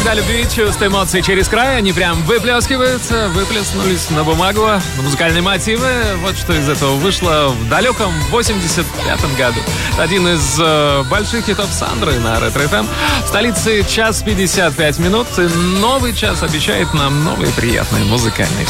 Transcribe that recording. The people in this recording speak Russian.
Когда любви, чувства, эмоции через край, они прям выплескиваются, выплеснулись на бумагу, на музыкальные мотивы. Вот что из этого вышло в далеком 85-м году. Один из больших хитов Сандры на Ретро-ФМ. В столице 1:55. И новый час обещает нам новые приятные музыкальные